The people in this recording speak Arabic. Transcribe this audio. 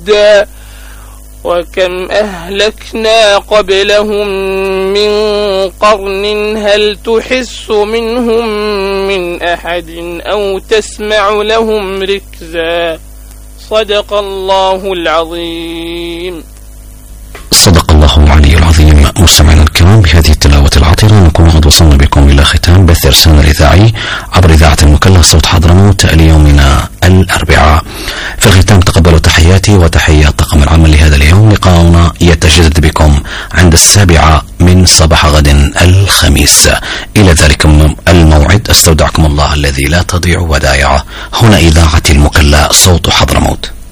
ودا وكم أهلكنا قبلهم من قرن هل تحس منهم من أحد أو تسمع لهم ركزا. صدق الله العظيم. صدق الله العلي العظيم. مستمعينا الكرام، بهذه التلاوة العطرة نكون قد وصلنا بكم إلى ختام بث إرسالنا الإذاعي عبر إذاعة المكلا صوت حضرموت ليومنا الأربعاء. في الختام تقبلوا تحياتي وتحيات طاقم العمل لهذا اليوم. لقاؤنا يتجدد بكم عند 7 من صباح غد الخميس. إلى ذلك الموعد استودعكم الله الذي لا تضيع ودائعه. هنا إذاعة المكلا صوت حضرموت.